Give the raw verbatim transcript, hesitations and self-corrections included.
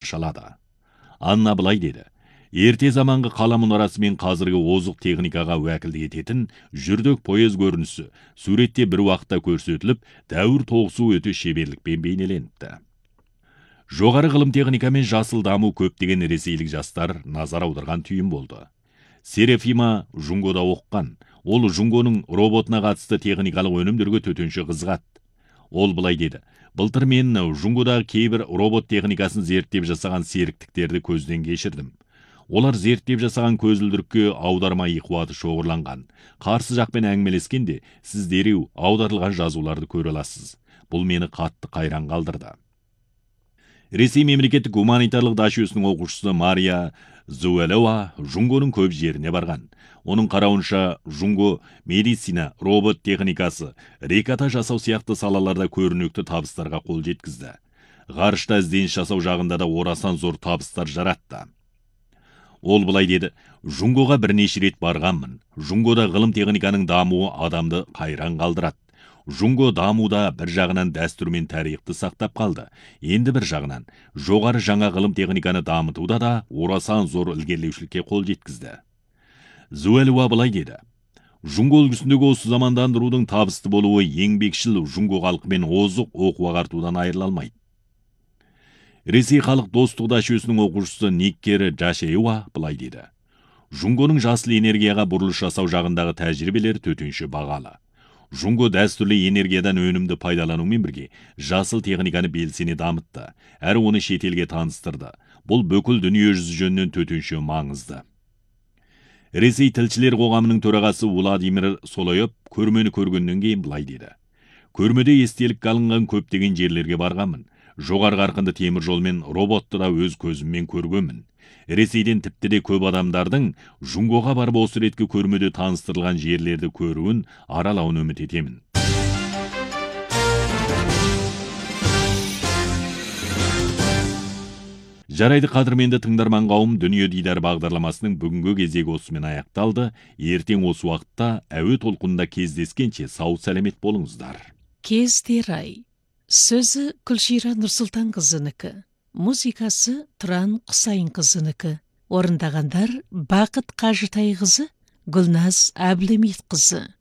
тамашалады. Анна былай деді: ерте заманғы қала мұнарасы мен қазіргі озық техникаға уәкілдік ететін жүрдек поезд көрінісі суретте бір уақытта көрсетіліп, дәуір тоғысу өте шеберлікпен бейнеленіпті. Жоғары ғылым техника мен жасыл даму көптеген ресейлік жастар назар аударған түйін болды. Серафима Жунгода оққан. Ол Жунгоның роботына қатысты техникалық өнімдерге төтенше қызығады. Ол былай деді: былтыр мен Жунгодағы кейбір робот техникасын зерттеп жасаған серіктіктерді көзден кешірдім. Олар зерттеп жасаған көзілдірікке аударма қуаты шоғырланған. Қарсы жақпен әңгімелескенде сіз дереу аударылған жазуларды көре аласыз. Бұл мені қатты қайран қалдырды. Ресей мемлекеттік гуманитарлық дашөсінің оқушысы Мария Зуэлова Жунгоның көп жеріне барған. Оның қарауынша Жунго медицина, робот техникасы, реката жасау сияқты салаларда көрінікті табыстарға қол жеткізді. Ғарышта ізденіс жасау жағында да орасан зор табыстар жаратты. Ол былай деді: Жунгоға бірнеше рет барғанмын. Жунгода ғылым техниканың дамуы адамды қайран қалдырады. Жунго дамуда бір жағынан дәстүр мен тарихты сақтап қалды. Енді бір жағынан жоғары жаңа ғылым техниканы дамытуда да орасан зор ілгерілеушілікке қол жеткізді. Зуэлова былай деді: Жунго үлгісіндегі осы замандандырудың табысты болуы еңбекшіл Жунго халқымен озық оқу ағартудан айырыла алмайды. Ресей халық достық дашөсінің оқушысы Никкер Жашеева былай деді: Жунгоның жасыл энергияға бұрылыш жасау жағындағы тәжірибелер төтенше бағалы. Жунго дәстүрлі энергиядан өнімді пайдаланумен бірге жасыл техниканы белсене дамытты, әрі оны шетелге таныстырды. Бұл бүкіл дүние жүзі жөнінен төтенше маңызды. Ресей тілшілер қоғамының төрағасы Владимир Солоев көрмені көргеннен кейін былай деді: көрмеде естелік алынған көптеген жерлерге барғанмын. Жоғары қарқынды темір жолмен роботты да өз көзіммен көргенмін. Ресейден тіпті де көп адамдардың Жунгоға барып осы реткі көрмеде таныстырылған жерлерді көруін, аралауын үміт етемін. Жарайды қадірменді тыңдарман қауым, Дүние дидар бағдарламасының бүгінгі кезегі осымен аяқталды. Ертең осы уақытта әуе толқынында кездескенше сау сәлемет болыңыздар. Кездерай. Сөзі Күлшира Нұрсұлтанқызынікі. Музыкасы Тұран Құсайынқызынікі. Орындағандар Бақыт Қажытайқызы, Гүлназ Әбілемет қызы.